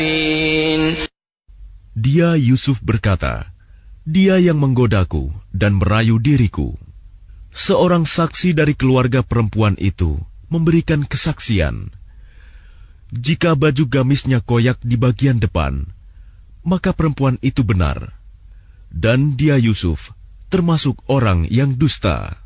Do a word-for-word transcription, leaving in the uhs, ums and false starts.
Dia Yusuf berkata, "Dia yang menggodaku dan merayu diriku." Seorang saksi dari keluarga perempuan itu memberikan kesaksian. Jika baju gamisnya koyak di bagian depan, maka perempuan itu benar, dan dia Yusuf termasuk orang yang dusta.